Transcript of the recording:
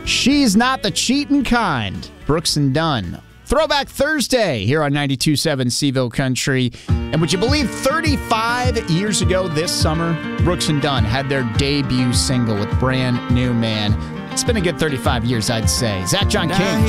She's Not the Cheatin' Kind. Brooks and Dunn. Throwback Thursday here on 92.7 Seville Country. And would you believe 35 years ago this summer, Brooks and Dunn had their debut single with Brand New Man. It's been a good 35 years, I'd say. Zach John King.